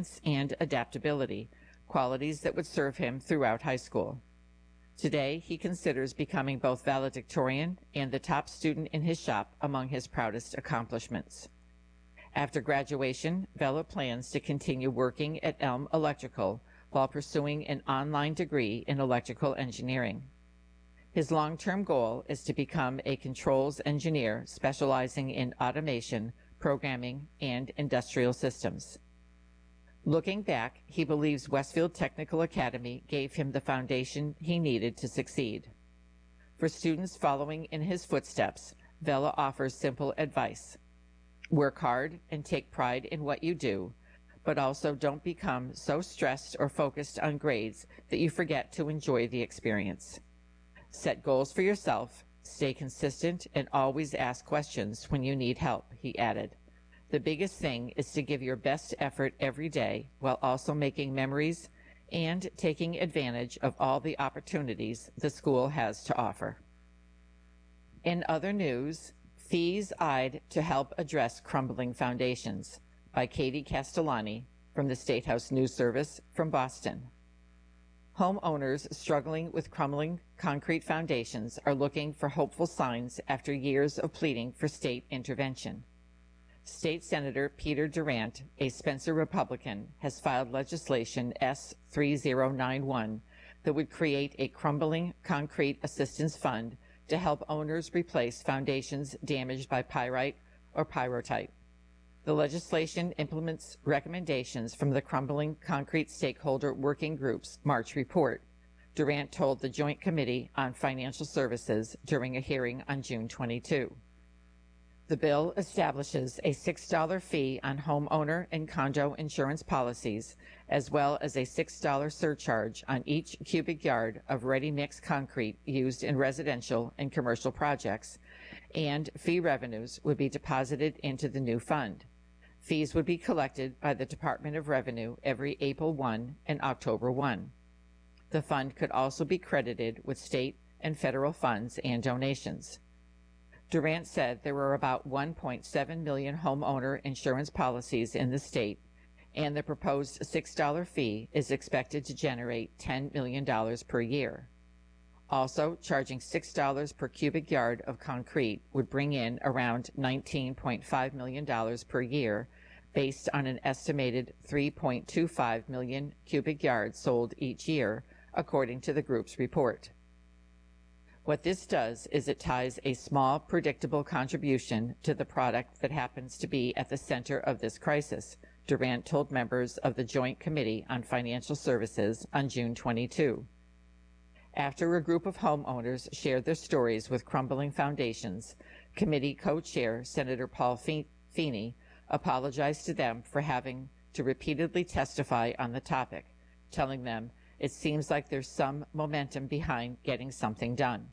resilience and adaptability, qualities that would serve him throughout high school. Today, he considers becoming both valedictorian and the top student in his shop among his proudest accomplishments. After graduation, Velo plans to continue working at Elm Electrical while pursuing an online degree in electrical engineering. His long-term goal is to become a controls engineer specializing in automation, programming, and industrial systems. Looking back, he believes Westfield Technical Academy gave him the foundation he needed to succeed. For students following in his footsteps, Velo offers simple advice. Work hard and take pride in what you do, but also don't become so stressed or focused on grades that you forget to enjoy the experience. Set goals for yourself, stay consistent, and always ask questions when you need help, he added. The biggest thing is to give your best effort every day while also making memories and taking advantage of all the opportunities the school has to offer. In other news, fees eyed to help address crumbling foundations, by Katie Castellani from the State House News Service from Boston. Homeowners struggling with crumbling concrete foundations are looking for hopeful signs after years of pleading for state intervention. State Senator Peter Durant, a Spencer Republican, has filed legislation S-3091 that would create a crumbling concrete assistance fund to help owners replace foundations damaged by pyrite or pyrrhotite. The legislation implements recommendations from the Crumbling Concrete Stakeholder Working Group's March report, Durant told the Joint Committee on Financial Services during a hearing on June 22. The bill establishes a $6 fee on homeowner and condo insurance policies, as well as a $6 surcharge on each cubic yard of ready-mix concrete used in residential and commercial projects, and fee revenues would be deposited into the new fund. Fees would be collected by the Department of Revenue every April 1 and October 1. The fund could also be credited with state and federal funds and donations. Durant said there were about 1.7 million homeowner insurance policies in the state, and the proposed $6 fee is expected to generate $10 million per year. Also, charging $6 per cubic yard of concrete would bring in around $19.5 million per year, based on an estimated 3.25 million cubic yards sold each year, according to the group's report. What this does is it ties a small, predictable contribution to the product that happens to be at the center of this crisis, Durant told members of the Joint Committee on Financial Services on June 22. After a group of homeowners shared their stories with crumbling foundations, committee co-chair Senator Paul Feeney apologized to them for having to repeatedly testify on the topic, telling them it seems like there's some momentum behind getting something done.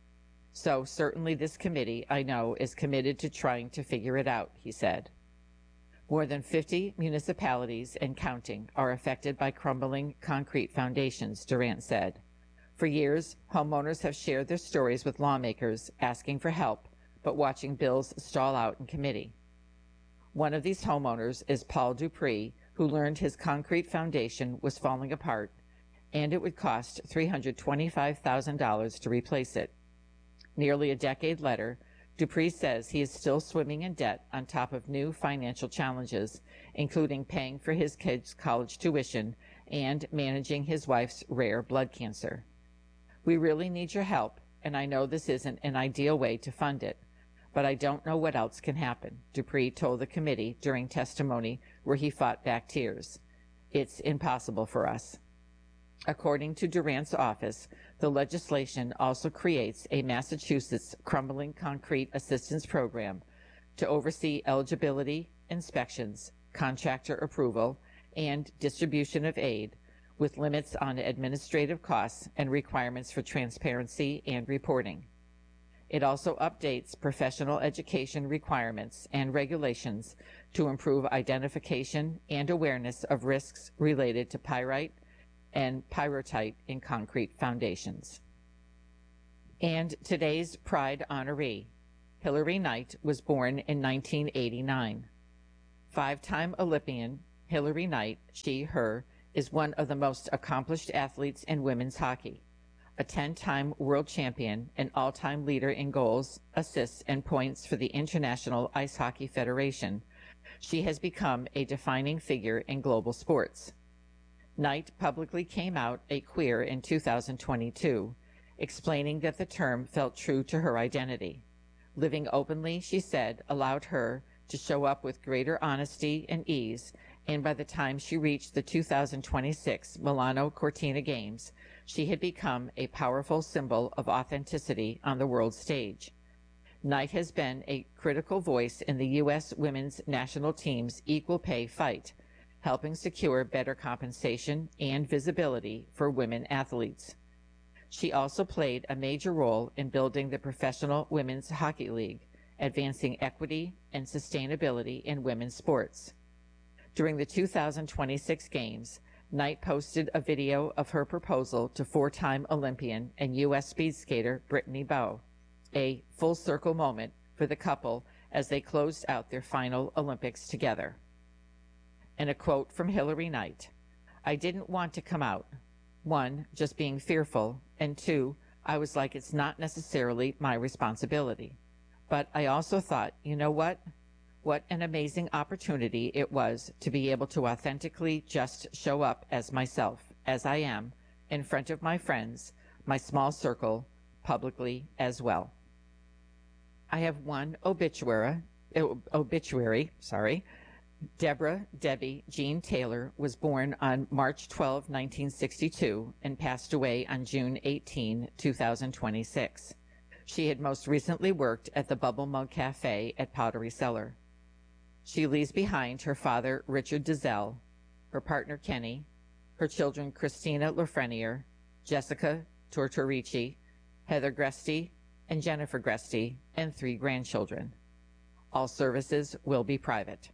So certainly this committee, I know, is committed to trying to figure it out, he said. More than 50 municipalities and counting are affected by crumbling concrete foundations, Durant said. For years, homeowners have shared their stories with lawmakers asking for help, but watching bills stall out in committee. One of these homeowners is Paul Dupree, who learned his concrete foundation was falling apart, and it would cost $325,000 to replace it. Nearly a decade later, Dupree says he is still swimming in debt on top of new financial challenges, including paying for his kids' college tuition and managing his wife's rare blood cancer. We really need your help, and I know this isn't an ideal way to fund it, but I don't know what else can happen, Dupree told the committee during testimony where he fought back tears. It's impossible for us. According to Durant's office, the legislation also creates a Massachusetts Crumbling Concrete Assistance Program to oversee eligibility, inspections, contractor approval, and distribution of aid, with limits on administrative costs and requirements for transparency and reporting. It also updates professional education requirements and regulations to improve identification and awareness of risks related to pyrite and pyrrhotite in concrete foundations. And today's Pride honoree, Hilary Knight, was born in 1989. Five-time Olympian, Hilary Knight, she, her, is one of the most accomplished athletes in women's hockey. A 10-time world champion, an all-time leader in goals, assists, and points for the International Ice Hockey Federation, she has become a defining figure in global sports. Knight publicly came out a queer in 2022, explaining that the term felt true to her identity. Living openly, she said, allowed her to show up with greater honesty and ease, and by the time she reached the 2026 Milano Cortina Games, she had become a powerful symbol of authenticity on the world stage. Knight has been a critical voice in the U.S. women's national team's equal pay fight, helping secure better compensation and visibility for women athletes. She also played a major role in building the Professional Women's Hockey League, advancing equity and sustainability in women's sports. During the 2026 Games, Knight posted a video of her proposal to four-time Olympian and U.S. speed skater Brittany Bowe, a full-circle moment for the couple as they closed out their final Olympics together. And a quote from Hilary Knight, "I didn't want to come out. One, just being fearful, and two, I was like, it's not necessarily my responsibility. But I also thought, you know what? What an amazing opportunity it was to be able to authentically just show up as myself, as I am, in front of my friends, my small circle, publicly as well." I have one obituary. Deborah Debbie Jean Taylor was born on March 12, 1962, and passed away on June 18, 2026. She had most recently worked at the Bubble Mug Cafe at Pottery Cellar. She leaves behind her father, Richard Dizelle, her partner, Kenny, her children, Christina Lafreniere, Jessica Tortorici, Heather Gresty, and Jennifer Gresty, and 3 grandchildren. All services will be private.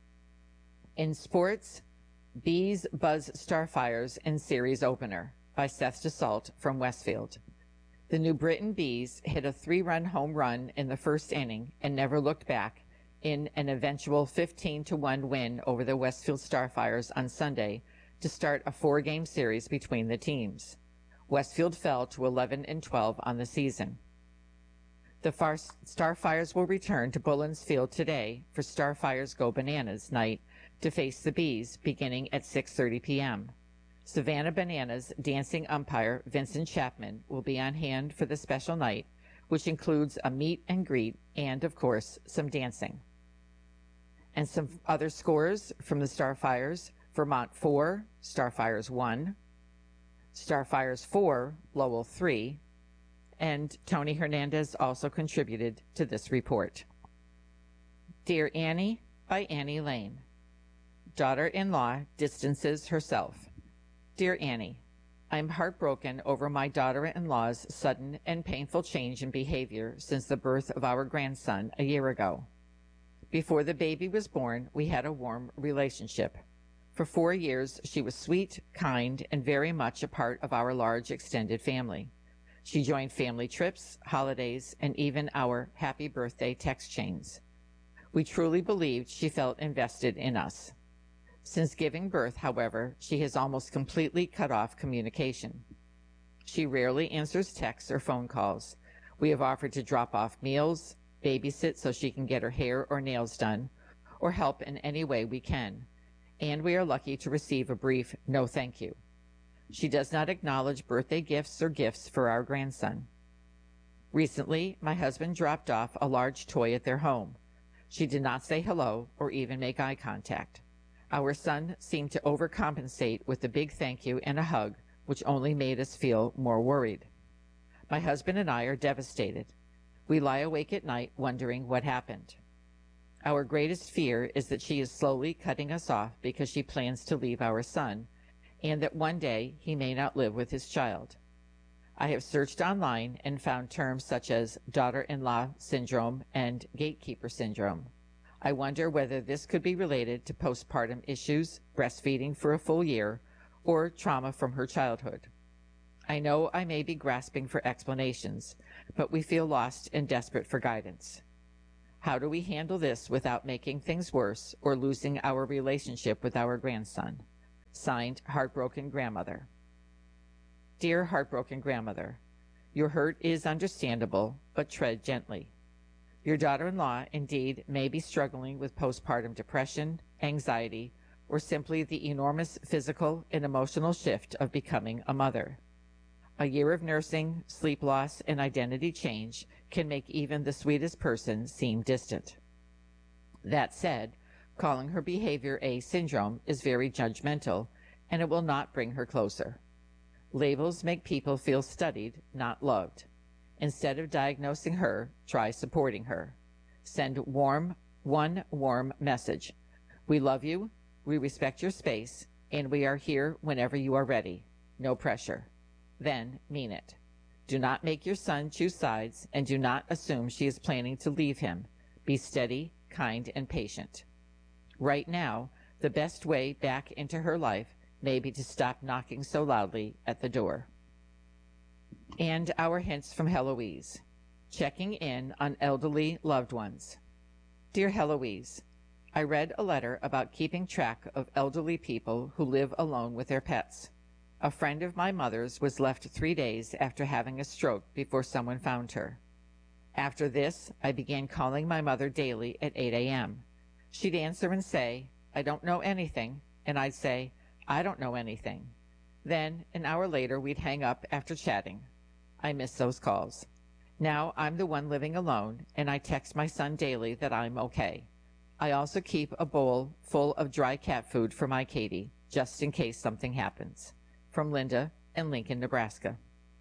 In sports, Bees buzz Starfires in series opener by Seth DeSalt from Westfield. The New Britain Bees hit a 3-run home run in the first inning and never looked back in an eventual 15-1 win over the Westfield Starfires on Sunday to start a 4-game series between the teams. Westfield fell to 11-12 on the season. The Starfires will return to Bullens Field today for Starfires Go Bananas night to face the Bees beginning at 6:30 p.m. Savannah Bananas dancing umpire Vincent Chapman will be on hand for the special night, which includes a meet and greet and, of course, some dancing. And some other scores from the Starfires: Vermont 4, Starfires 1, Starfires 4, Lowell 3, and Tony Hernandez also contributed to this report. Dear Annie by Annie Lane. Daughter-in-law distances herself. Dear Annie, I'm heartbroken over my daughter-in-law's sudden and painful change in behavior since the birth of our grandson a year ago. Before the baby was born, we had a warm relationship. For 4 years, she was sweet, kind, and very much a part of our large extended family. She joined family trips, holidays, and even our happy birthday text chains. We truly believed she felt invested in us. Since giving birth, however, she has almost completely cut off communication. She rarely answers texts or phone calls. We have offered to drop off meals, babysit so she can get her hair or nails done, or help in any way we can. And we are lucky to receive a brief "no thank you." She does not acknowledge birthday gifts or gifts for our grandson. Recently, my husband dropped off a large toy at their home. She did not say hello or even make eye contact. Our son seemed to overcompensate with a big thank you and a hug, which only made us feel more worried. My husband and I are devastated. We lie awake at night wondering what happened. Our greatest fear is that she is slowly cutting us off because she plans to leave our son, and that one day he may not live with his child. I have searched online and found terms such as daughter-in-law syndrome and gatekeeper syndrome. I wonder whether this could be related to postpartum issues, breastfeeding for a full year, or trauma from her childhood. I know I may be grasping for explanations, but we feel lost and desperate for guidance. How do we handle this without making things worse or losing our relationship with our grandson? Signed, Heartbroken Grandmother. Dear Heartbroken Grandmother, your hurt is understandable, but tread gently. Your daughter-in-law indeed may be struggling with postpartum depression, anxiety, or simply the enormous physical and emotional shift of becoming a mother. A year of nursing, sleep loss, and identity change can make even the sweetest person seem distant. That said, calling her behavior a syndrome is very judgmental, and it will not bring her closer. Labels make people feel studied, not loved. Instead of diagnosing her, try supporting her. Send one warm message. We love you, we respect your space, and we are here whenever you are ready. No pressure. Then mean it. Do not make your son choose sides, and do not assume she is planning to leave him. Be steady, kind, and patient. Right now, the best way back into her life may be to stop knocking so loudly at the door. And our hints from Heloise. Checking in on elderly loved ones. Dear Heloise, I read a letter about keeping track of elderly people who live alone with their pets. A friend of my mother's was left 3 days after having a stroke before someone found her. After this, I began calling my mother daily at 8 a.m. She'd answer and say, I don't know anything, and I'd say, I don't know anything. Then, an hour later, we'd hang up after chatting. I miss those calls. Now I'm the one living alone, and I text my son daily that I'm okay. I also keep a bowl full of dry cat food for my Katie, just in case something happens. From Linda in Lincoln, Nebraska.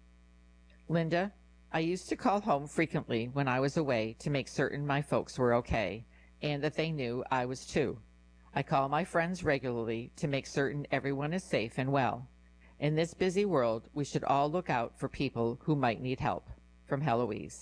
Linda, I used to call home frequently when I was away to make certain my folks were okay, and that they knew I was too. I call my friends regularly to make certain everyone is safe and well. In this busy world, we should all look out for people who might need help. From Heloise.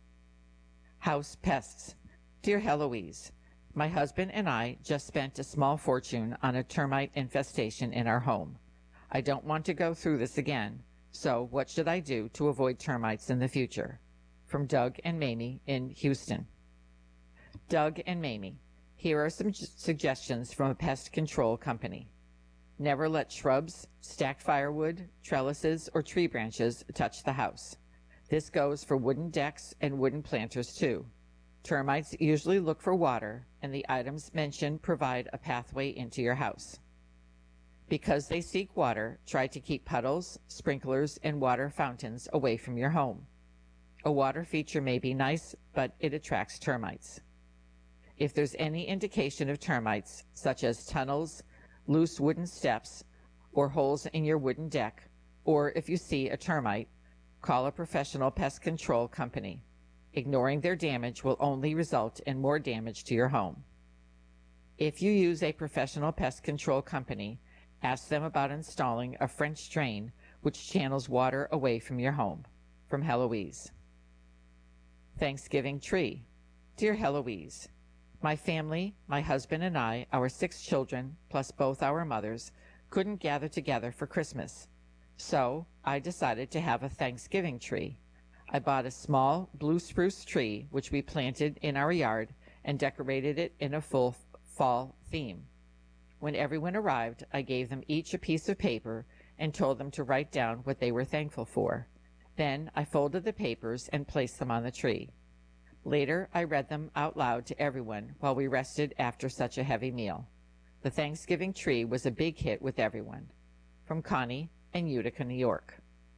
House pests. Dear Heloise, my husband and I just spent a small fortune on a termite infestation in our home. I don't want to go through this again, so what should I do to avoid termites in the future? From Doug and Mamie in Houston. Doug and Mamie, here are some suggestions from a pest control company. Never let shrubs, stacked firewood, trellises, or tree branches touch the house. This goes for wooden decks and wooden planters too. Termites usually look for water, and the items mentioned provide a pathway into your house. Because they seek water, try to keep puddles, sprinklers, and water fountains away from your home. A water feature may be nice, but it attracts termites. If there's any indication of termites, such as tunnels, loose wooden steps, or holes in your wooden deck, or if you see a termite, call a professional pest control company. Ignoring their damage will only result in more damage to your home. If you use a professional pest control company, ask them about installing a French drain which channels water away from your home. From Heloise. Thanksgiving tree. Dear Heloise, my family, my husband and I, our 6 children, plus both our mothers, couldn't gather together for Christmas. So I decided to have a Thanksgiving tree. I bought a small blue spruce tree which we planted in our yard and decorated it in a full fall theme. When everyone arrived, I gave them each a piece of paper and told them to write down what they were thankful for. Then I folded the papers and placed them on the tree. Later, I read them out loud to everyone while we rested after such a heavy meal. The Thanksgiving tree was a big hit with everyone. From Connie in Utica, New York.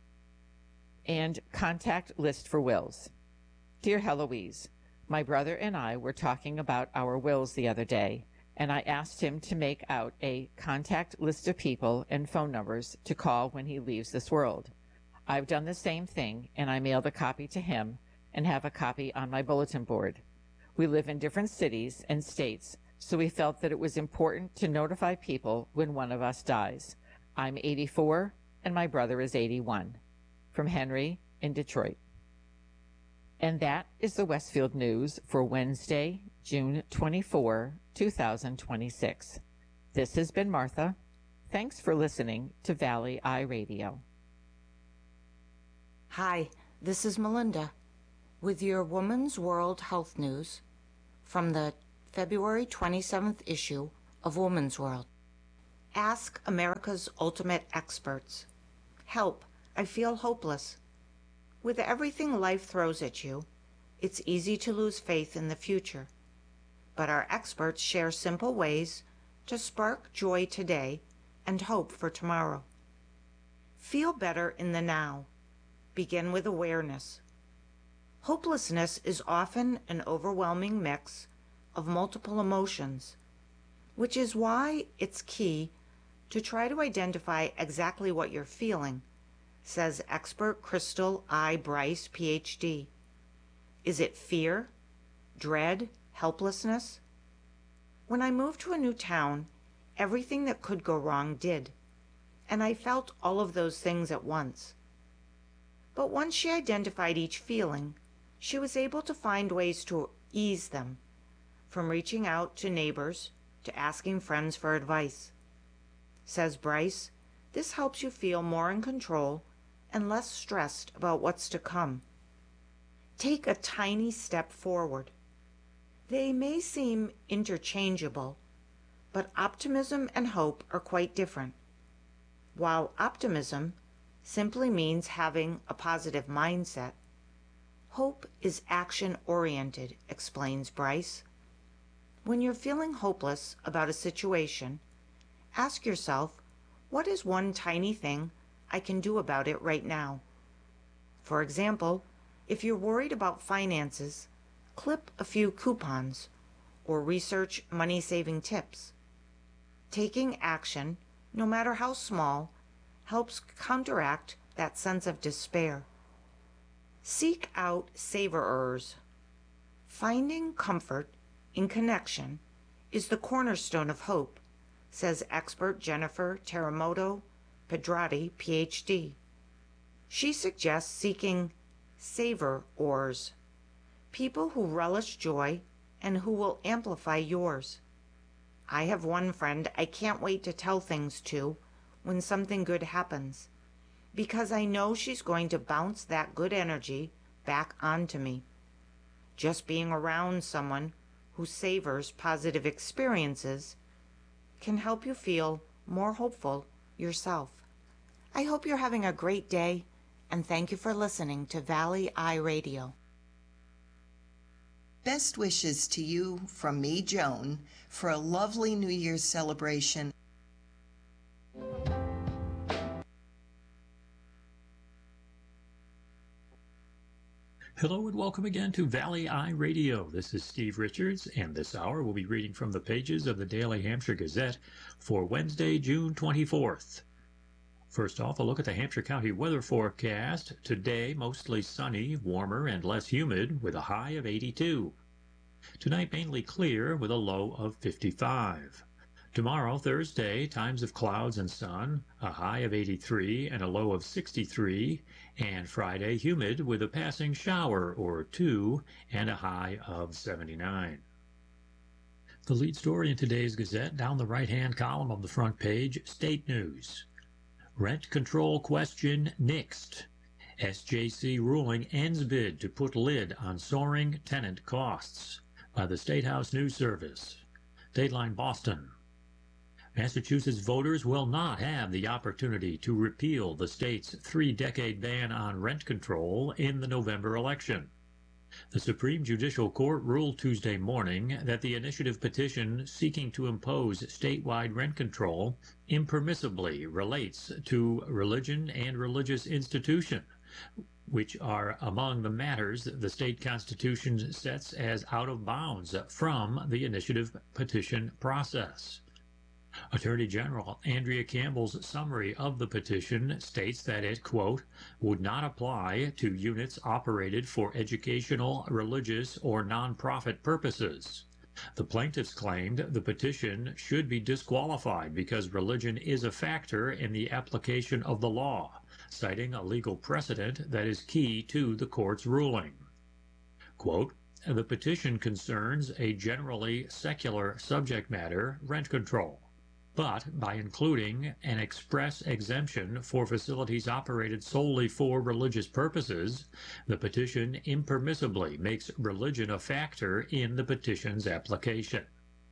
And contact list for wills. Dear Heloise, my brother and I were talking about our wills the other day, and I asked him to make out a contact list of people and phone numbers to call when he leaves this world. I've done the same thing, and I mailed a copy to him and have a copy on my bulletin board. We live in different cities and states, so we felt that it was important to notify people when one of us dies. I'm 84, and my brother is 81. From Henry in Detroit. And that is the Westfield News for Wednesday, June 24, 2026. This has been Martha. Thanks for listening to Valley Eye Radio. Hi, this is Melinda with your Woman's World Health News from the February 27th issue of Woman's World. Ask America's Ultimate Experts. Help, I feel hopeless. With everything life throws at you, it's easy to lose faith in the future. But our experts share simple ways to spark joy today and hope for tomorrow. Feel better in the now. Begin with awareness. Hopelessness is often an overwhelming mix of multiple emotions, which is why it's key to try to identify exactly what you're feeling, says expert Crystal I. Bryce, Ph.D. Is it fear, dread, helplessness? When I moved to a new town, everything that could go wrong did, and I felt all of those things at once. But once she identified each feeling, she was able to find ways to ease them, from reaching out to neighbors to asking friends for advice. Says Bryce, this helps you feel more in control and less stressed about what's to come. Take a tiny step forward. They may seem interchangeable, but optimism and hope are quite different. While optimism simply means having a positive mindset, hope is action-oriented, explains Bryce. When you're feeling hopeless about a situation, ask yourself, what is one tiny thing I can do about it right now? For example, if you're worried about finances, clip a few coupons or research money-saving tips. Taking action, no matter how small, helps counteract that sense of despair. Seek out savorers. Finding comfort in connection is the cornerstone of hope, says expert Jennifer Teramoto Pedrati, Ph.D. She suggests seeking savorers, people who relish joy and who will amplify yours. I have one friend I can't wait to tell things to when something good happens, because I know she's going to bounce that good energy back onto me. Just being around someone who savors positive experiences can help you feel more hopeful yourself. I hope you're having a great day, and thank you for listening to Valley Eye Radio. Best wishes to you from me, Joan, for a lovely New Year's celebration. Hello and welcome again to Valley Eye Radio. This is Steve Richards, and this hour we'll be reading from the pages of the Daily Hampshire Gazette for Wednesday, June 24th. First off, a look at the Hampshire County weather forecast. Today, mostly sunny, warmer and less humid with a high of 82. Tonight, mainly clear with a low of 55. Tomorrow, Thursday, times of clouds and sun, a high of 83 and a low of 63, and Friday, humid with a passing shower or two and a high of 79. The lead story in today's Gazette, down the right-hand column of the front page, state news. Rent control question nixed. SJC ruling ends bid to put lid on soaring tenant costs. By the State House News Service. Dateline Boston. Massachusetts voters will not have the opportunity to repeal the state's 3-decade ban on rent control in the November election. The Supreme Judicial Court ruled Tuesday morning that the initiative petition seeking to impose statewide rent control impermissibly relates to religion and religious institution, which are among the matters the state constitution sets as out of bounds from the initiative petition process. Attorney General Andrea Campbell's summary of the petition states that it, quote, would not apply to units operated for educational, religious, or nonprofit purposes. The plaintiffs claimed the petition should be disqualified because religion is a factor in the application of the law, citing a legal precedent that is key to the court's ruling. Quote, the petition concerns a generally secular subject matter, rent control. but by including an express exemption for facilities operated solely for religious purposes, the petition impermissibly makes religion a factor in the petition's application.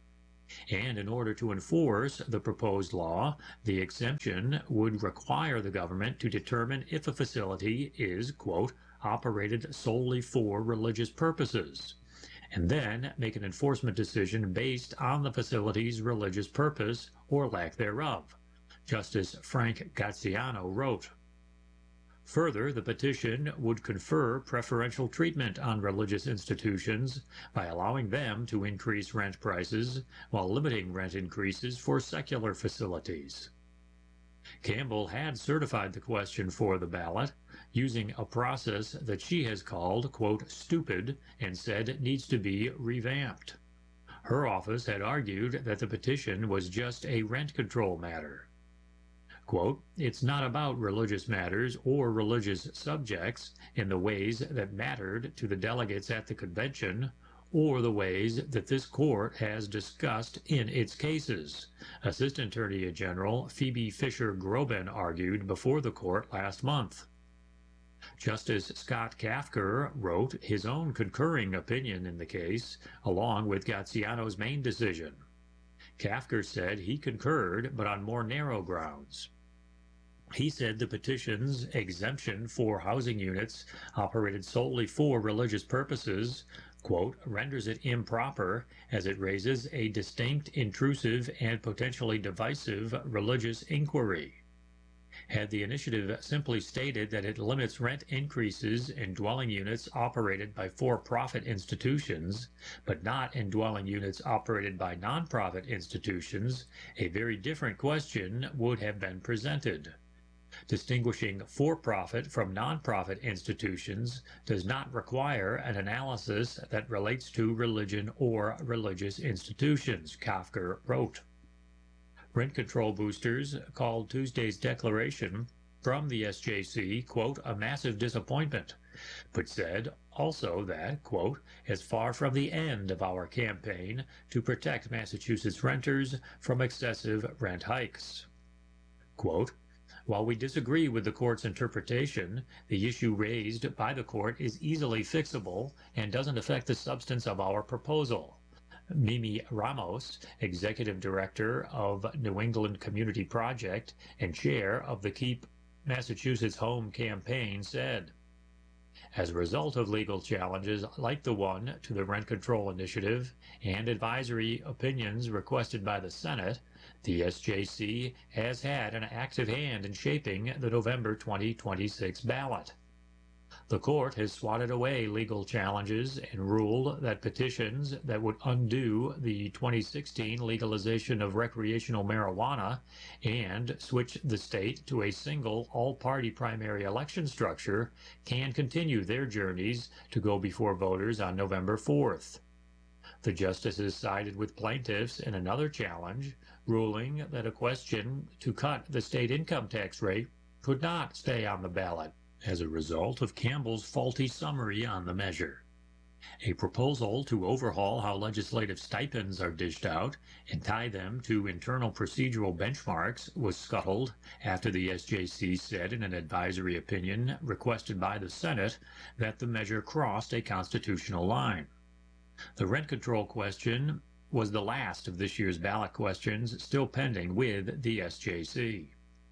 And in order to enforce the proposed law, the exemption would require the government to determine if a facility is, quote, operated solely for religious purposes, and then make an enforcement decision based on the facility's religious purpose or lack thereof, Justice Frank Gaziano wrote. Further, the petition would confer preferential treatment on religious institutions by allowing them to increase rent prices while limiting rent increases for secular facilities. Campbell had certified the question for the ballot using a process that she has called, quote, stupid, and said needs to be revamped. Her office had argued that the petition was just a rent control matter. Quote, it's not about religious matters or religious subjects in the ways that mattered to the delegates at the convention or the ways that this court has discussed in its cases, Assistant Attorney General Phoebe Fisher-Groban argued before the court last month. Justice Scott Kafker wrote his own concurring opinion in the case, along with Gaziano's main decision. Kafker said he concurred, but on more narrow grounds. He said the petition's exemption for housing units operated solely for religious purposes, quote, renders it improper as it raises a distinct, intrusive, and potentially divisive religious inquiry. Had the initiative simply stated that it limits rent increases in dwelling units operated by for-profit institutions, but not in dwelling units operated by nonprofit institutions, a very different question would have been presented. Distinguishing for-profit from nonprofit institutions does not require an analysis that relates to religion or religious institutions, Kafker wrote. Rent control boosters called Tuesday's declaration from the SJC, quote, a massive disappointment, but said also that, quote, as far from the end of our campaign to protect Massachusetts renters from excessive rent hikes. Quote, while we disagree with the court's interpretation, the issue raised by the court is easily fixable and doesn't affect the substance of our proposal. Mimi Ramos, Executive Director of New England Community Project and Chair of the Keep Massachusetts Home campaign, said. As a result of legal challenges like the one to the rent control initiative and advisory opinions requested by the Senate, the SJC has had an active hand in shaping the November 2026 ballot. The court has swatted away legal challenges and ruled that petitions that would undo the 2016 legalization of recreational marijuana and switch the state to a single all-party primary election structure can continue their journeys to go before voters on November 4th. The justices sided with plaintiffs in another challenge, ruling that a question to cut the state income tax rate could not stay on the ballot as a result of Campbell's faulty summary on the measure. A proposal to overhaul how legislative stipends are dished out and tie them to internal procedural benchmarks was scuttled after the SJC said in an advisory opinion requested by the Senate that the measure crossed a constitutional line. The rent control question was the last of this year's ballot questions still pending with the SJC.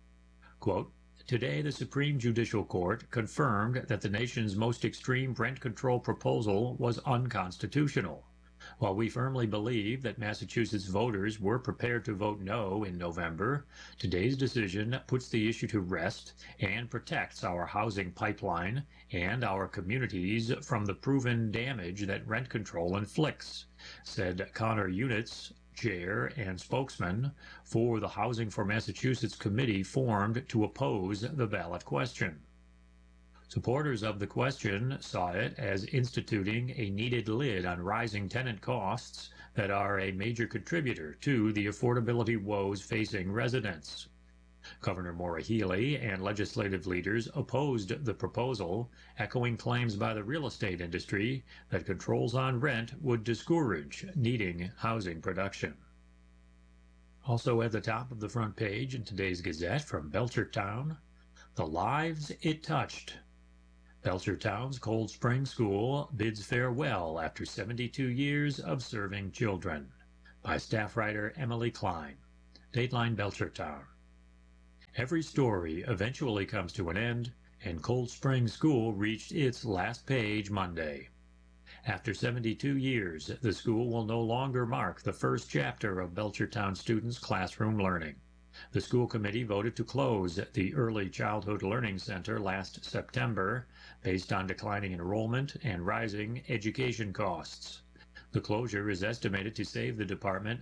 Quote, today, the Supreme Judicial Court confirmed that the nation's most extreme rent control proposal was unconstitutional. While we firmly believe that Massachusetts voters were prepared to vote no in November, today's decision puts the issue to rest and protects our housing pipeline and our communities from the proven damage that rent control inflicts, said Connor Units, chair and spokesman for the Housing for Massachusetts committee formed to oppose the ballot question. Supporters of the question saw it as instituting a needed lid on rising tenant costs that are a major contributor to the affordability woes facing residents. Governor Maura Healey and legislative leaders opposed the proposal, echoing claims by the real estate industry that controls on rent would discourage needing housing production. Also at the top of the front page in today's Gazette from Belchertown, the lives it touched. Belchertown's Cold Spring School bids farewell after 72 years of serving children. By staff writer Emily Klein. Dateline Belchertown. Every story eventually comes to an end, and Cold Spring School reached its last page Monday. After 72 years, the school will no longer mark the first chapter of Belchertown students' classroom learning. The school committee voted to close the Early Childhood Learning Center last September based on declining enrollment and rising education costs. The closure is estimated to save the department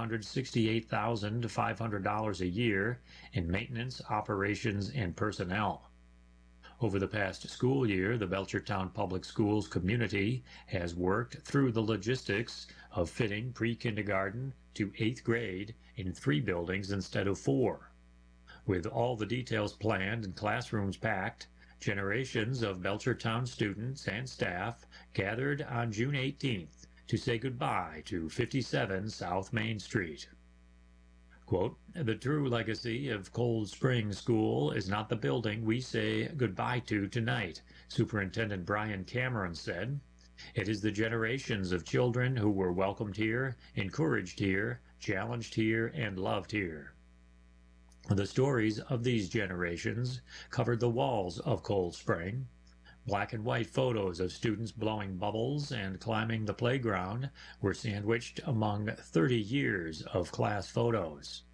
$568,500 a year in maintenance, operations, and personnel. Over the past school year, the Belchertown Public Schools community has worked through the logistics of fitting pre-kindergarten to 8th grade in 3 buildings instead of 4. With all the details planned and classrooms packed, generations of Belchertown students and staff gathered on June 18th to say goodbye to 57 South Main Street. Quote, "The true legacy of Cold Spring School is not the building we say goodbye to tonight," Superintendent Brian Cameron said. "It is the generations of children who were welcomed here, encouraged here, challenged here, and loved here." The stories of these generations covered the walls of Cold Spring. Black and white photos of students blowing bubbles and climbing the playground were sandwiched among 30 years of class photos.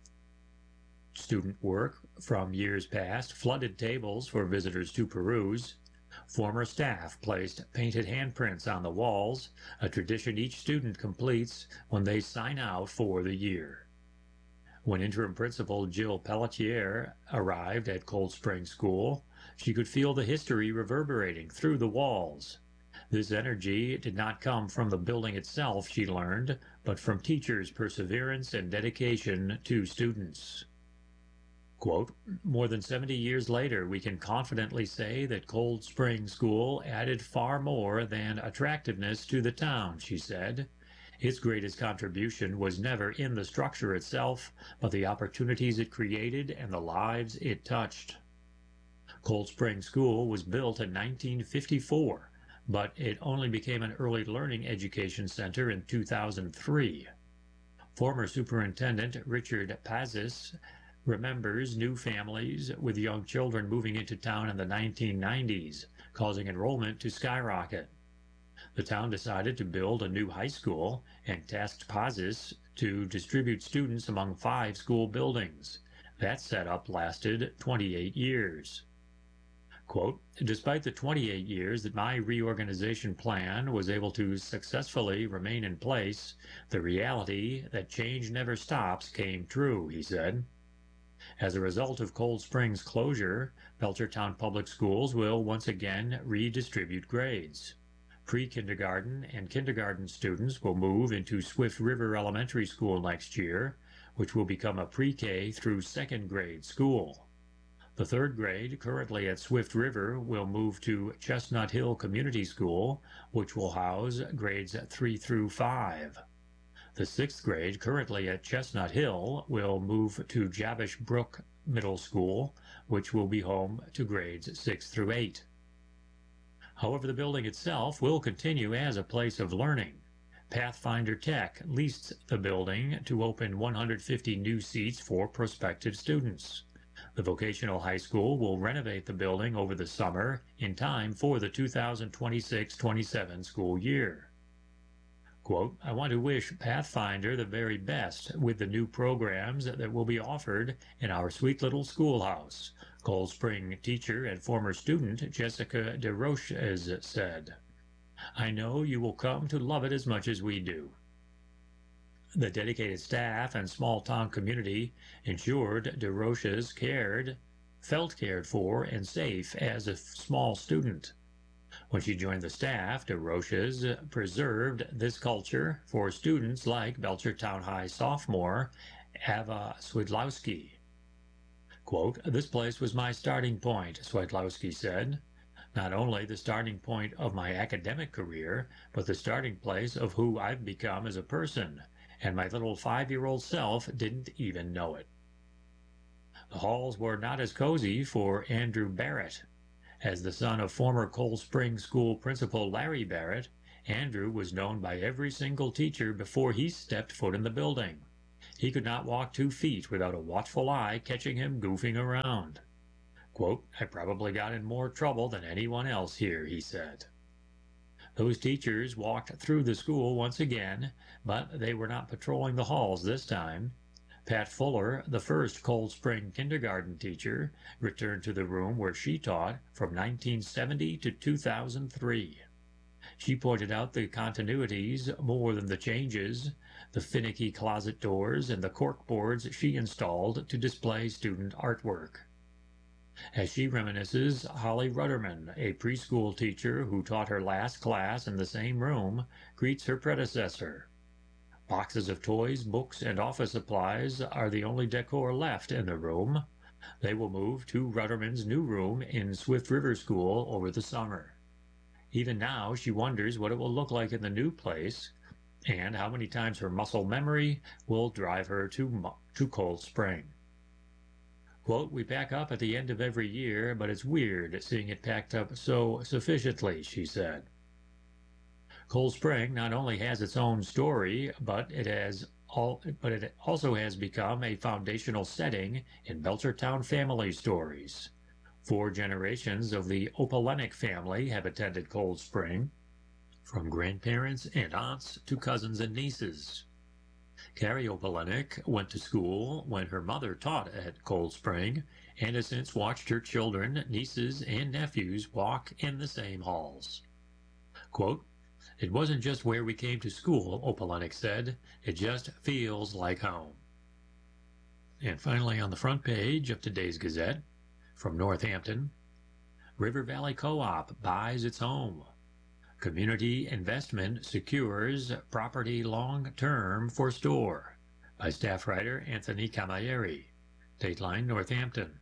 Student work from years past flooded tables for visitors to peruse. Former staff placed painted handprints on the walls, a tradition each student completes when they sign out for the year. When interim principal Jill Pelletier arrived at Cold Spring School, she could feel the history reverberating through the walls. This energy did not come from the building itself, she learned, but from teachers' perseverance and dedication to students. Quote, "More than 70 years later, we can confidently say that Cold Spring School added far more than attractiveness to the town," she said. "Its greatest contribution was never in the structure itself, but the opportunities it created and the lives it touched." Cold Spring School was built in 1954, but it only became an early learning education center in 2003. Former Superintendent Richard Pazis remembers new families with young children moving into town in the 1990s, causing enrollment to skyrocket. The town decided to build a new high school and tasked Pazis to distribute students among 5 school buildings. That setup lasted 28 years. Quote, "Despite the 28 years that my reorganization plan was able to successfully remain in place, the reality that change never stops came true," he said. As a result of Cold Spring's closure, Belchertown Public Schools will once again redistribute grades. Pre-kindergarten and kindergarten students will move into Swift River Elementary School next year, which will become a pre-K through 2nd grade school. The 3rd grade, currently at Swift River, will move to Chestnut Hill Community School, which will house grades 3 through 5. The 6th grade, currently at Chestnut Hill, will move to Jabesh Brook Middle School, which will be home to grades 6 through 8. However, the building itself will continue as a place of learning. Pathfinder Tech leased the building to open 150 new seats for prospective students. The vocational high school will renovate the building over the summer in time for the 2026-27 school year. Quote, "I want to wish Pathfinder the very best with the new programs that will be offered in our sweet little schoolhouse," Cold Spring teacher and former student Jessica DeRoche has said. "I know you will come to love it as much as we do." The dedicated staff and small-town community ensured DeRoches felt cared for and safe as a small student. When she joined the staff, DeRoches preserved this culture for students like Belchertown High sophomore Ava Swidlowski. Quote, "This place was my starting point," Swidlowski said. "Not only the starting point of my academic career, but the starting place of who I've become as a person. and my little 5-year-old self didn't even know it. The halls were not as cozy for Andrew Barrett. As the son of former Cold Spring School principal Larry Barrett, Andrew was known by every single teacher before he stepped foot in the building. He could not walk 2 feet without a watchful eye catching him goofing around. Quote, "I probably got in more trouble than anyone else here," he said. Those teachers walked through the school once again, but they were not patrolling the halls this time. Pat Fuller, the first Cold Spring kindergarten teacher, returned to the room where she taught from 1970 to 2003. She pointed out the continuities more than the changes, the finicky closet doors and the corkboards she installed to display student artwork. As she reminisces, Holly Rudderman, a preschool teacher who taught her last class in the same room, greets her predecessor. Boxes of toys, books, and office supplies are the only decor left in the room. They will move to Rudderman's new room in Swift River School over the summer. Even now, she wonders what it will look like in the new place and how many times her muscle memory will drive her to Cold Spring. Quote, "We pack up at the end of every year, but it's weird seeing it packed up so sufficiently," she said. Cold Spring not only has its own story, but it also has become a foundational setting in Belchertown family stories. 4 generations of the Opalenic family have attended Cold Spring, from grandparents and aunts to cousins and nieces. Carrie Opalenic went to school when her mother taught at Cold Spring and has since watched her children, nieces, and nephews walk in the same halls. Quote, "It wasn't just where we came to school," Opalenic said. "It just feels like home." And finally, on the front page of today's Gazette, from Northampton, River Valley Co-op buys its home. Community investment secures property long-term for store, by staff writer Anthony Camilleri. Dateline Northampton.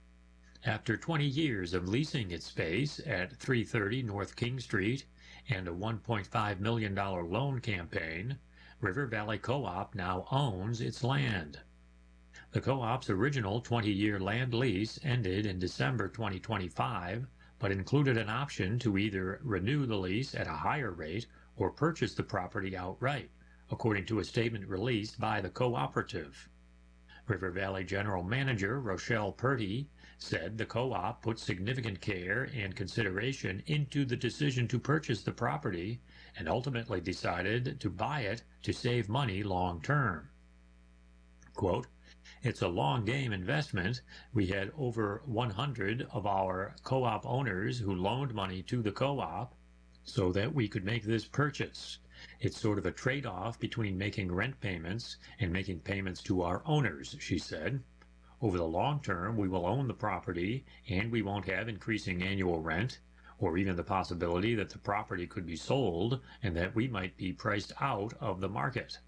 After 20 years of leasing its space at 330 North King Street and a $1.5 million loan campaign, River Valley Co-op now owns its land. The co-op's original 20-year land lease ended in December 2025, but included an option to either renew the lease at a higher rate or purchase the property outright, according to a statement released by the cooperative. River Valley General Manager Rochelle Purdy said the co-op put significant care and consideration into the decision to purchase the property and ultimately decided to buy it to save money long term. Quote, "It's a long game investment. We had over 100 of our co-op owners who loaned money to the co-op so that we could make this purchase. It's sort of a trade-off between making rent payments and making payments to our owners," she said. "Over the long term, we will own the property and we won't have increasing annual rent or even the possibility that the property could be sold and that we might be priced out of the market."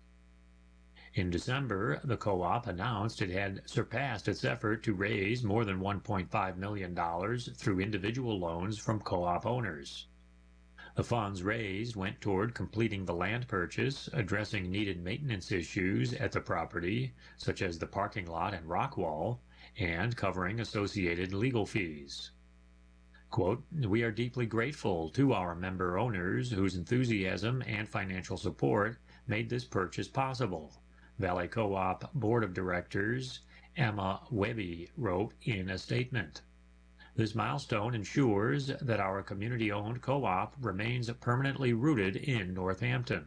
In December, the co-op announced it had surpassed its effort to raise more than $1.5 million through individual loans from co-op owners. The funds raised went toward completing the land purchase, addressing needed maintenance issues at the property, such as the parking lot and rock wall, and covering associated legal fees. Quote, "We are deeply grateful to our member owners whose enthusiasm and financial support made this purchase possible," Valley Co-op Board of Directors Emma Webby wrote in a statement. "This milestone ensures that our community-owned co-op remains permanently rooted in Northampton."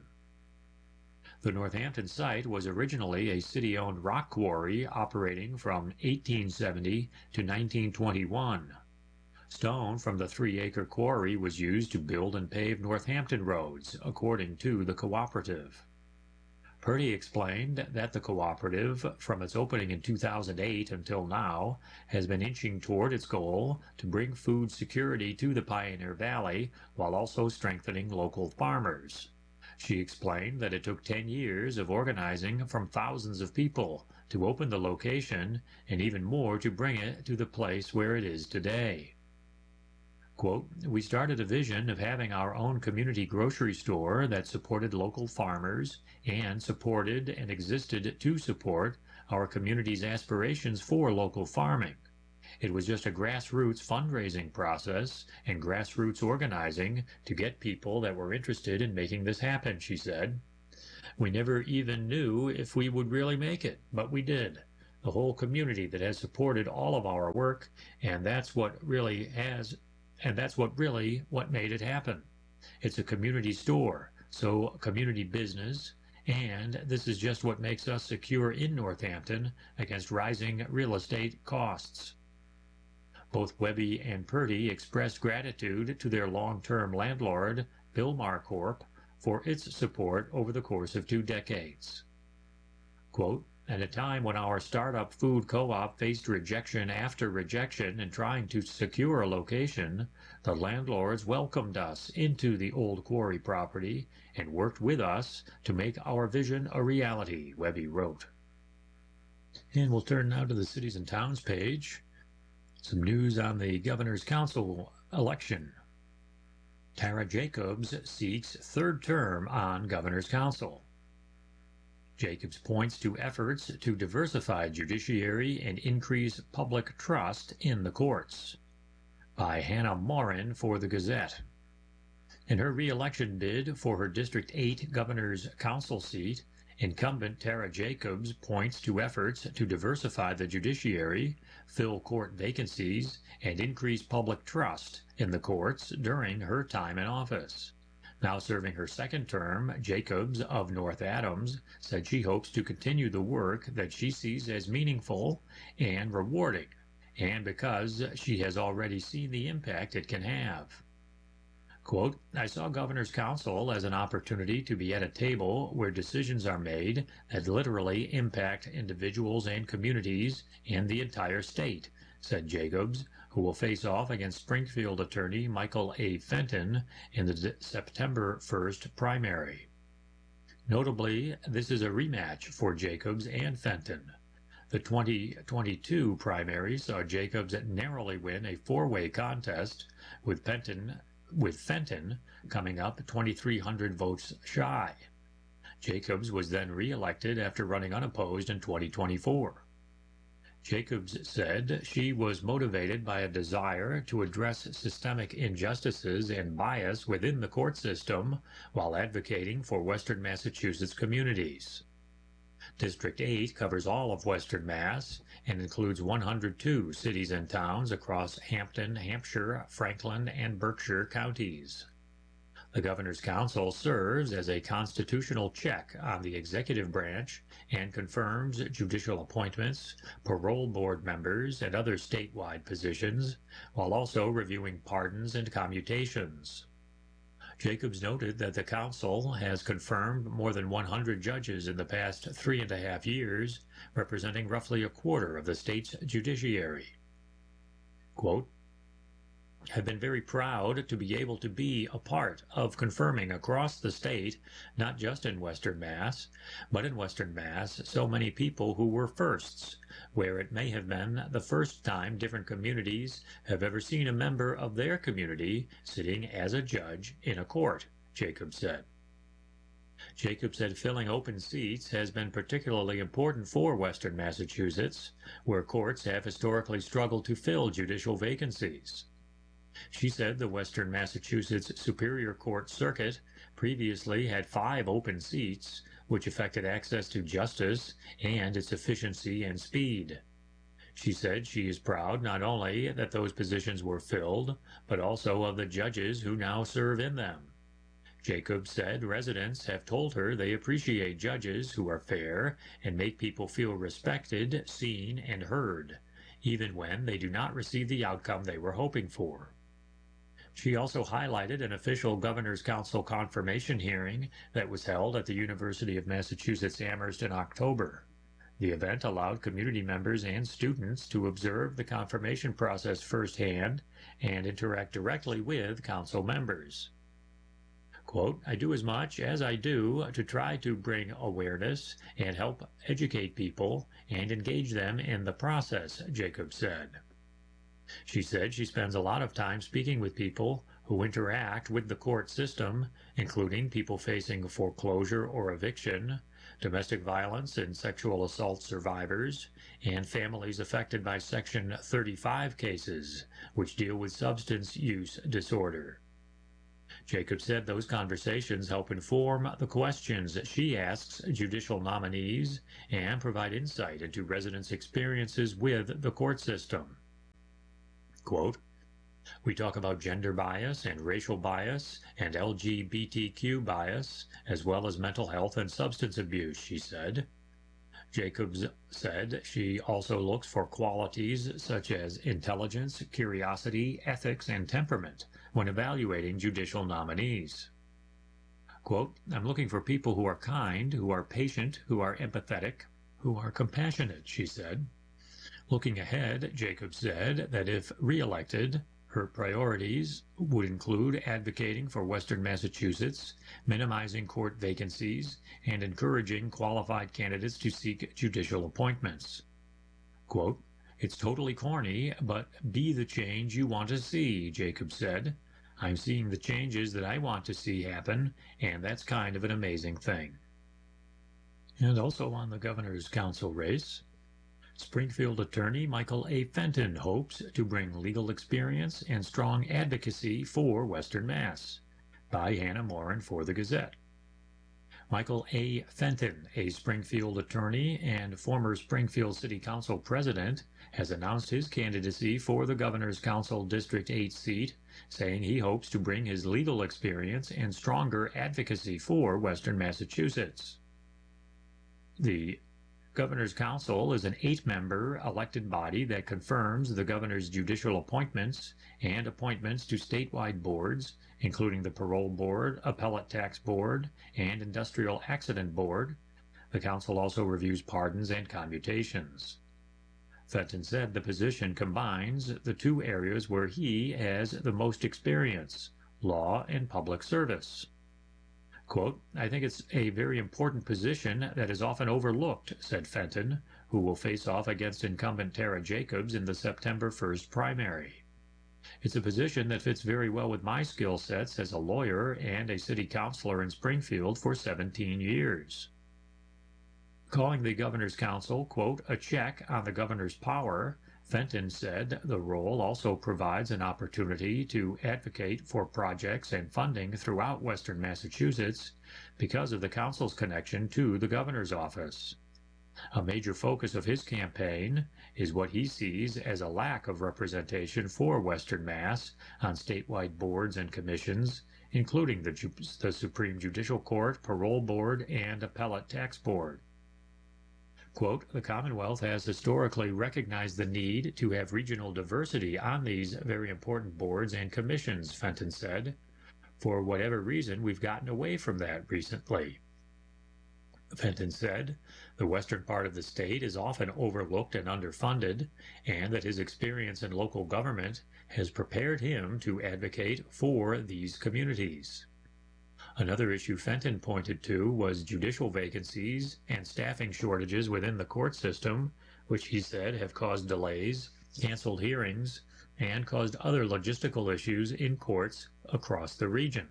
The Northampton site was originally a city-owned rock quarry operating from 1870 to 1921. Stone from the 3-acre quarry was used to build and pave Northampton roads, according to the cooperative. Purdy explained that the cooperative, from its opening in 2008 until now, has been inching toward its goal to bring food security to the Pioneer Valley while also strengthening local farmers. She explained that it took 10 years of organizing from thousands of people to open the location and even more to bring it to the place where it is today. Quote, we started a vision of having our own community grocery store that supported local farmers and supported and existed to support our community's aspirations for local farming. It was just a grassroots fundraising process and grassroots organizing to get people that were interested in making this happen, she said. We never even knew if we would really make it, but we did. The whole community that has supported all of our work, and that's what really what made it happen. It's a community store, so community business, and this is just what makes us secure in Northampton against rising real estate costs. Both Webby and Purdy expressed gratitude to their long-term landlord, Billmar Corp., for its support over the course of 2 decades. Quote, at a time when our startup food co-op faced rejection after rejection in trying to secure a location, the landlords welcomed us into the old quarry property and worked with us to make our vision a reality, Webby wrote. And we'll turn now to the Cities and Towns page. Some news on the Governor's Council election. Tara Jacobs seeks 3rd term on Governor's Council. Jacobs points to efforts to diversify judiciary and increase public trust in the courts. By Hannah Morin for the Gazette. In her re-election bid for her District 8 Governor's Council seat, incumbent Tara Jacobs points to efforts to diversify the judiciary, fill court vacancies, and increase public trust in the courts during her time in office. Now serving her 2nd term, Jacobs of North Adams said she hopes to continue the work that she sees as meaningful and rewarding, and because she has already seen the impact it can have. Quote, I saw Governor's Council as an opportunity to be at a table where decisions are made that literally impact individuals and communities and the entire state, said Jacobs, who will face off against Springfield attorney Michael A. Fenton in the September 1st primary. Notably, this is a rematch for Jacobs and Fenton. The 2022 primary saw Jacobs narrowly win a 4-way contest with Fenton coming up 2,300 votes shy. Jacobs was then re-elected after running unopposed in 2024. Jacobs said she was motivated by a desire to address systemic injustices and bias within the court system while advocating for Western Massachusetts communities. District 8 covers all of Western Mass and includes 102 cities and towns across Hampton, Hampshire, Franklin, and Berkshire counties. The Governor's Council serves as a constitutional check on the executive branch and confirms judicial appointments, parole board members, and other statewide positions, while also reviewing pardons and commutations. Jacobs noted that the Council has confirmed more than 100 judges in the past 3.5 years, representing roughly a quarter of the state's judiciary. Quote, I've been very proud to be able to be a part of confirming across the state, not just in Western Mass, but in Western Mass, so many people who were firsts, where it may have been the first time different communities have ever seen a member of their community sitting as a judge in a court, Jacobs said. Jacobs said filling open seats has been particularly important for Western Massachusetts, where courts have historically struggled to fill judicial vacancies. She said the Western Massachusetts Superior Court Circuit previously had 5 open seats, which affected access to justice and its efficiency and speed. She said she is proud not only that those positions were filled, but also of the judges who now serve in them. Jacobs said residents have told her they appreciate judges who are fair and make people feel respected, seen, and heard, even when they do not receive the outcome they were hoping for. She also highlighted an official Governor's Council confirmation hearing that was held at the University of Massachusetts Amherst in October. The event allowed community members and students to observe the confirmation process firsthand and interact directly with Council members. Quote, I do as much as I do to try to bring awareness and help educate people and engage them in the process, Jacobs said. She said she spends a lot of time speaking with people who interact with the court system, including people facing foreclosure or eviction, domestic violence and sexual assault survivors, and families affected by Section 35 cases, which deal with substance use disorder. Jacobs said those conversations help inform the questions she asks judicial nominees and provide insight into residents' experiences with the court system. Quote, "We talk about gender bias and racial bias and LGBTQ bias, as well as mental health and substance abuse," she said. Jacobs said she also looks for qualities such as intelligence, curiosity, ethics, and temperament when evaluating judicial nominees. Quote, "I'm looking for people who are kind, who are patient, who are empathetic, who are compassionate," she said. Looking ahead, Jacobs said that if re-elected, her priorities would include advocating for Western Massachusetts, minimizing court vacancies, and encouraging qualified candidates to seek judicial appointments. Quote, "It's totally corny, but be the change you want to see," Jacobs said. "I'm seeing the changes that I want to see happen, and that's kind of an amazing thing." And also on the governor's council race, Springfield attorney Michael A. Fenton hopes to bring legal experience and strong advocacy for Western Mass. By Hannah Morin for the Gazette. Michael A. Fenton, a Springfield attorney and former Springfield City Council president, has announced his candidacy for the Governor's Council District 8 seat, saying he hopes to bring his legal experience and stronger advocacy for Western Massachusetts. The Governor's Council is an 8-member elected body that confirms the governor's judicial appointments and appointments to statewide boards, including the Parole Board, Appellate Tax Board, and Industrial Accident Board. The council also reviews pardons and commutations. Fenton said the position combines the two areas where he has the most experience, law and public service. Quote, "I think it's a very important position that is often overlooked," said Fenton, who will face off against incumbent Tara Jacobs in the September 1st primary. "It's a position that fits very well with my skill sets as a lawyer and a city councilor in Springfield for 17 years. Calling the Governor's Council, quote, "a check on the governor's power," Fenton said the role also provides an opportunity to advocate for projects and funding throughout Western Massachusetts because of the council's connection to the governor's office. A major focus of his campaign is what he sees as a lack of representation for Western Mass on statewide boards and commissions, including the Supreme Judicial Court, Parole Board, and Appellate Tax Board. Quote, "The Commonwealth has historically recognized the need to have regional diversity on these very important boards and commissions," Fenton said. "For whatever reason, we've gotten away from that recently." Fenton said the western part of the state is often overlooked and underfunded, and that his experience in local government has prepared him to advocate for these communities. Another issue Fenton pointed to was judicial vacancies and staffing shortages within the court system, which he said have caused delays, canceled hearings, and caused other logistical issues in courts across the region.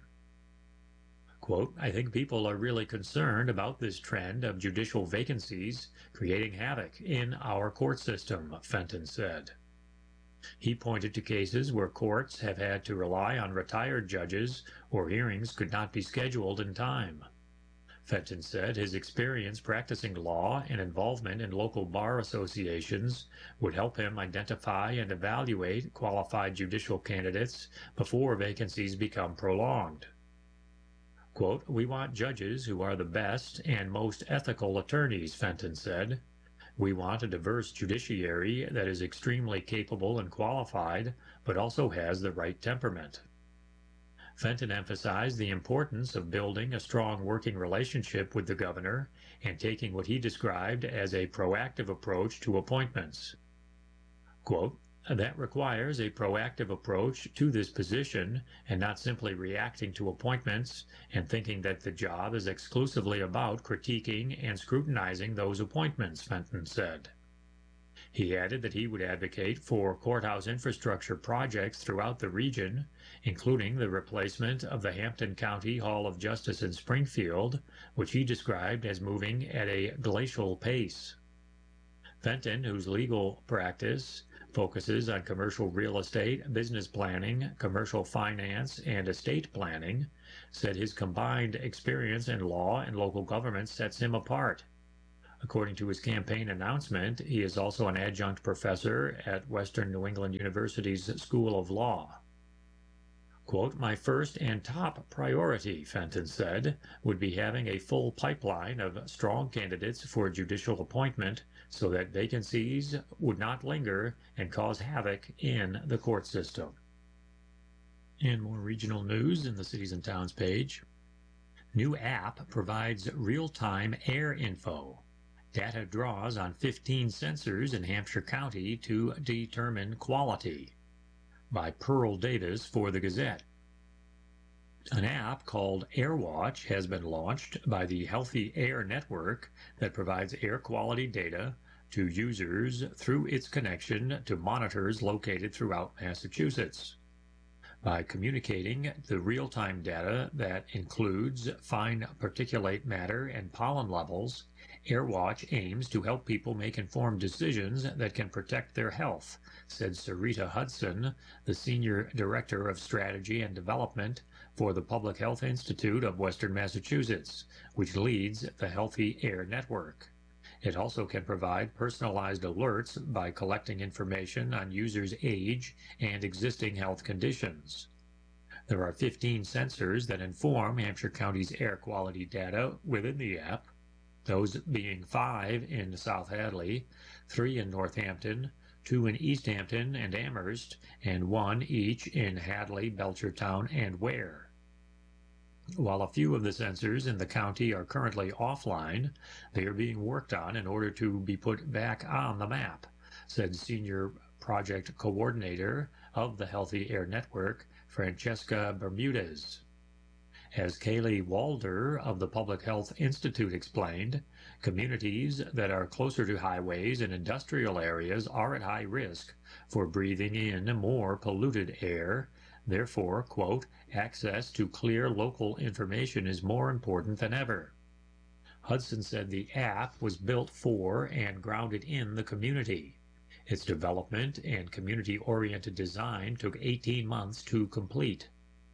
Quote, "I think people are really concerned about this trend of judicial vacancies creating havoc in our court system," Fenton said. He pointed to cases where courts have had to rely on retired judges or hearings could not be scheduled in time. Fenton said his experience practicing law and involvement in local bar associations would help him identify and evaluate qualified judicial candidates before vacancies become prolonged. Quote, "We want judges who are the best and most ethical attorneys," Fenton said. "We want a diverse judiciary that is extremely capable and qualified, but also has the right temperament." Fenton emphasized the importance of building a strong working relationship with the governor and taking what he described as a proactive approach to appointments. Quote, "That requires a proactive approach to this position and not simply reacting to appointments and thinking that the job is exclusively about critiquing and scrutinizing those appointments," Fenton said. He added that he would advocate for courthouse infrastructure projects throughout the region, including the replacement of the Hampton County Hall of Justice in Springfield, which he described as moving at a glacial pace. Fenton, whose legal practice focuses on commercial real estate, business planning, commercial finance, and estate planning, said his combined experience in law and local government sets him apart. According to his campaign announcement, he is also an adjunct professor at Western New England University's School of Law. Quote, "My first and top priority," Fenton said, "would be having a full pipeline of strong candidates for judicial appointment so that vacancies would not linger and cause havoc in the court system." And more regional news in the Cities and Towns page. New app provides real-time air info. Data draws on 15 sensors in Hampshire County to determine quality. By Pearl Davis for the Gazette. An app called AirWatch has been launched by the Healthy Air Network that provides air quality data to users through its connection to monitors located throughout Massachusetts. By communicating the real-time data that includes fine particulate matter and pollen levels, AirWatch aims to help people make informed decisions that can protect their health, said Sarita Hudson, the Senior Director of Strategy and Development for the Public Health Institute of Western Massachusetts, which leads the Healthy Air Network. It also can provide personalized alerts by collecting information on users' age and existing health conditions. There are 15 sensors that inform Hampshire County's air quality data within the app, those being 5 in South Hadley, 3 in Northampton, 2 in East Hampton and Amherst, and 1 each in Hadley, Belchertown, and Ware. While a few of the sensors in the county are currently offline, they are being worked on in order to be put back on the map, said Senior Project Coordinator of the Healthy Air Network, Francesca Bermudez. As Kaylee Walder of the Public Health Institute explained, communities that are closer to highways and industrial areas are at high risk for breathing in more polluted air. Therefore, quote, "access to clear local information is more important than ever." Hudson said the app was built for and grounded in the community. Its development and community-oriented design took 18 months to complete.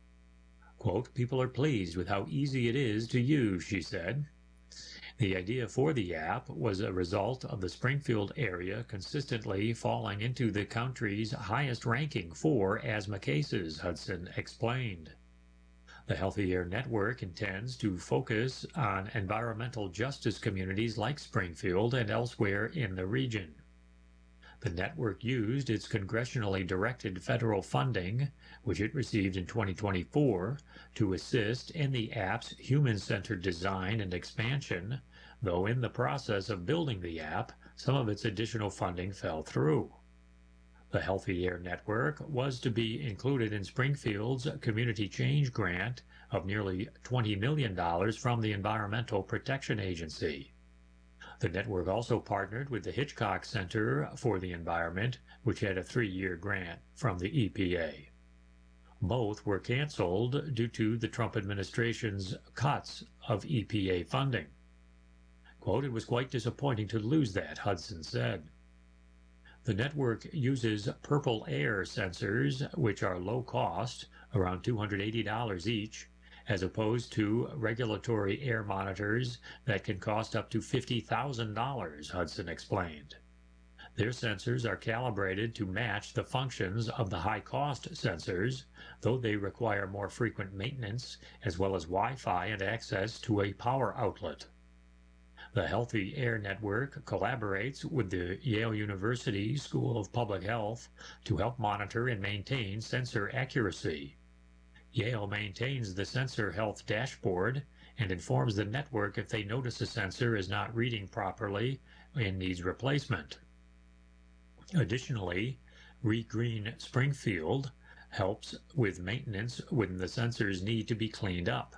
Quote, "People are pleased with how easy it is to use," she said. The idea for the app was a result of the Springfield area consistently falling into the country's highest ranking for asthma cases, Hudson explained. The Healthy Air Network intends to focus on environmental justice communities like Springfield and elsewhere in the region. The network used its congressionally directed federal funding, which it received in 2024, to assist in the app's human-centered design and expansion, though in the process of building the app, some of its additional funding fell through. The Healthy Air Network was to be included in Springfield's Community Change Grant of nearly $20 million from the Environmental Protection Agency. The network also partnered with the Hitchcock Center for the Environment, which had a 3-year grant from the EPA. Both were canceled due to the Trump administration's cuts of EPA funding. Quote, "It was quite disappointing to lose that," Hudson said. The network uses Purple Air sensors, which are low cost, around $280 each, as opposed to regulatory air monitors that can cost up to $50,000, Hudson explained. Their sensors are calibrated to match the functions of the high-cost sensors, though they require more frequent maintenance, as well as Wi-Fi and access to a power outlet. The Healthy Air Network collaborates with the Yale University School of Public Health to help monitor and maintain sensor accuracy. Yale maintains the Sensor Health Dashboard and informs the network if they notice a sensor is not reading properly and needs replacement. Additionally, Green Springfield helps with maintenance when the sensors need to be cleaned up.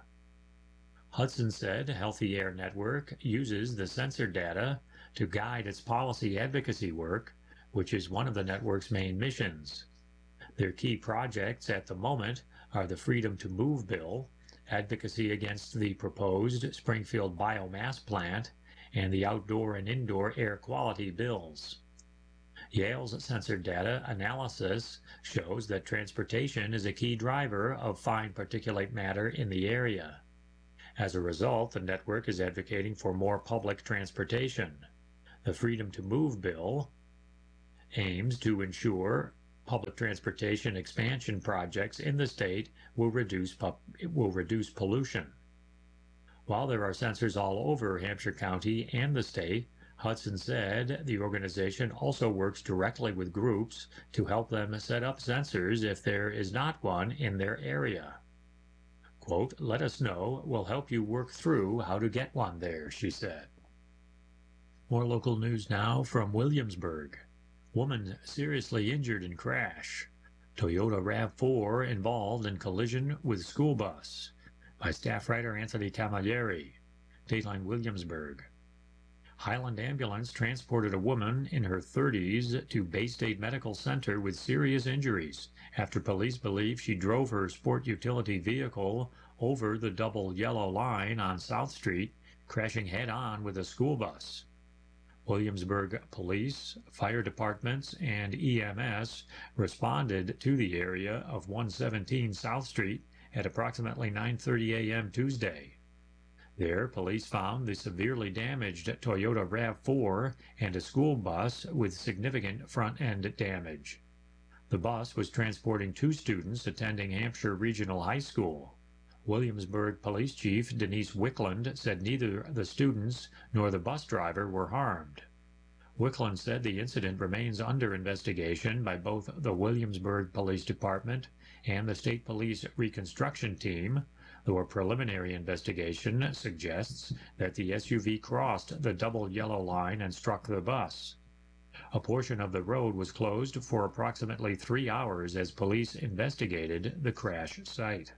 Hudson said Healthy Air Network uses the sensor data to guide its policy advocacy work, which is one of the network's main missions. Their key projects at the moment are the Freedom to Move bill, advocacy against the proposed Springfield biomass plant, and the outdoor and indoor air quality bills. Yale's sensor data analysis shows that transportation is a key driver of fine particulate matter in the area. As a result, the network is advocating for more public transportation. The Freedom to Move bill aims to ensure public transportation expansion projects in the state will reduce pollution. While there are sensors all over Hampshire County and the state, Hudson said the organization also works directly with groups to help them set up sensors if there is not one in their area. Quote, "Let us know. We'll help you work through how to get one there," she said. More local news now from Williamsburg. Woman seriously injured in crash. Toyota RAV4 involved in collision with school bus. By staff writer Anthony Camilleri. Dateline Williamsburg. Highland Ambulance transported a woman in her 30s to Bay State Medical Center with serious injuries after police believe she drove her sport utility vehicle over the double yellow line on South Street, crashing head-on with a school bus. Williamsburg Police, fire departments, and EMS responded to the area of 117 South Street at approximately 9:30 a.m. Tuesday. There, police found the severely damaged Toyota RAV4 and a school bus with significant front-end damage. The bus was transporting 2 students attending Hampshire Regional High School. Williamsburg Police Chief Denise Wickland said neither the students nor the bus driver were harmed. Wickland said the incident remains under investigation by both the Williamsburg Police Department and the State Police Reconstruction Team, though a preliminary investigation suggests that the SUV crossed the double yellow line and struck the bus. A portion of the road was closed for approximately 3 hours as police investigated the crash site.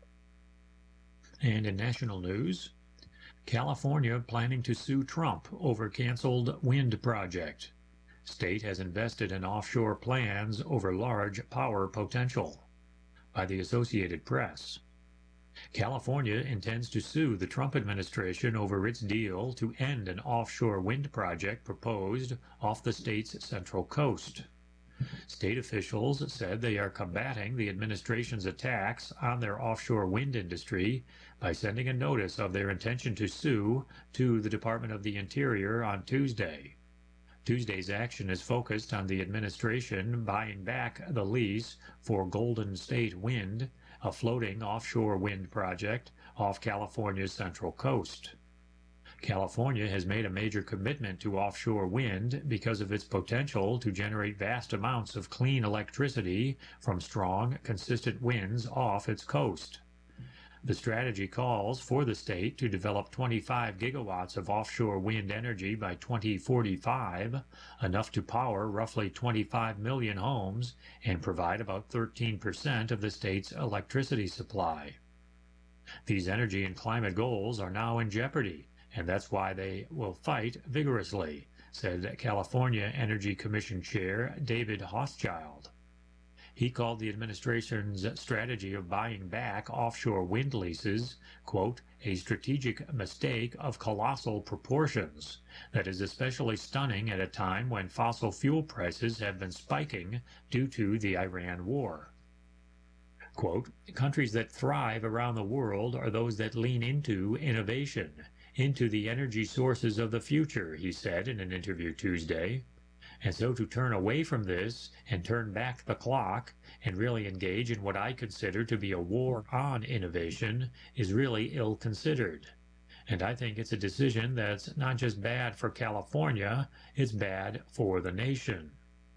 And in national news, California planning to sue Trump over canceled wind project. State has invested in offshore plans over large power potential. By the Associated Press. California intends to sue the Trump administration over its deal to end an offshore wind project proposed off the state's central coast. State officials said they are combating the administration's attacks on their offshore wind industry by sending a notice of their intention to sue to the Department of the Interior on Tuesday. Tuesday's action is focused on the administration buying back the lease for Golden State Wind, a floating offshore wind project off California's central coast. California has made a major commitment to offshore wind because of its potential to generate vast amounts of clean electricity from strong, consistent winds off its coast. The strategy calls for the state to develop 25 gigawatts of offshore wind energy by 2045, enough to power roughly 25 million homes and provide about 13% of the state's electricity supply. These energy and climate goals are now in jeopardy, and that's why they will fight vigorously, said California Energy Commission Chair David Hochschild. He called the administration's strategy of buying back offshore wind leases, quote, a strategic mistake of colossal proportions that is especially stunning at a time when fossil fuel prices have been spiking due to the Iran war. Quote, countries that thrive around the world are those that lean into innovation, into the energy sources of the future, he said in an interview Tuesday. And so to turn away from this and turn back the clock and really engage in what I consider to be a war on innovation is really ill-considered. And I think it's a decision that's not just bad for California, it's bad for the nation.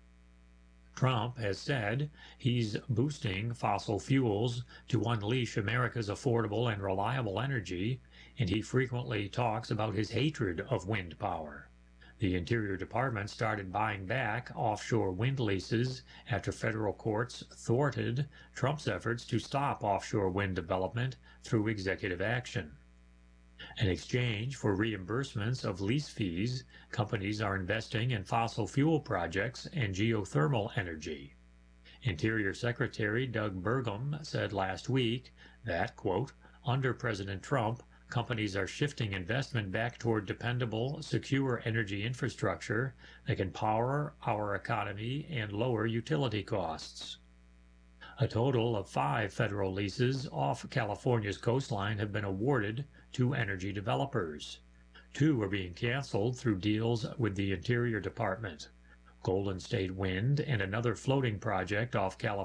Trump has said he's boosting fossil fuels to unleash America's affordable and reliable energy, and he frequently talks about his hatred of wind power. The Interior Department started buying back offshore wind leases after federal courts thwarted Trump's efforts to stop offshore wind development through executive action. In exchange for reimbursements of lease fees, companies are investing in fossil fuel projects and geothermal energy. Interior Secretary Doug Burgum said last week that, quote, under President Trump, companies are shifting investment back toward dependable, secure energy infrastructure that can power our economy and lower utility costs. A total of 5 federal leases off California's coastline have been awarded to energy developers. 2 are being canceled through deals with the Interior Department. Golden State Wind and another floating project off California